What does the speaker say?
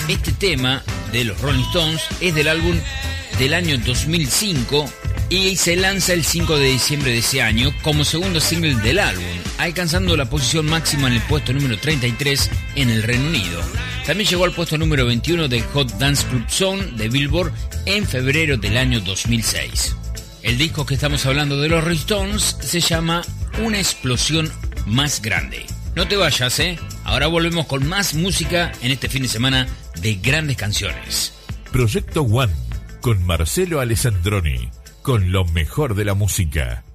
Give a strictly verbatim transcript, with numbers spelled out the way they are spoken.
Este tema de los Rolling Stones es del álbum del año dos mil cinco y se lanza el cinco de diciembre de ese año como segundo single del álbum, alcanzando la posición máxima en el puesto número treinta y tres en el Reino Unido. También llegó al puesto número veintiuno del Hot Dance Club Zone de Billboard en febrero del año dos mil seis. El disco que estamos hablando de los Rolling Stones se llama Una explosión más grande. No te vayas, ¿eh? Ahora volvemos con más música en este fin de semana de grandes canciones. Proyecto One con Marcelo Alessandroni, con lo mejor de la música.